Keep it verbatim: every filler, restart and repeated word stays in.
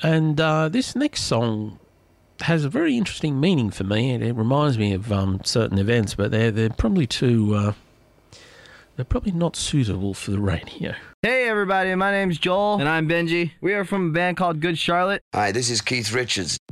And uh, this next song has a very interesting meaning for me. It, it reminds me of um, certain events, but they're they're probably too uh, they're probably not suitable for the radio. Hey everybody, my name's Joel. And I'm Benji. We are from a band called Good Charlotte. Hi, this is Keith Richards.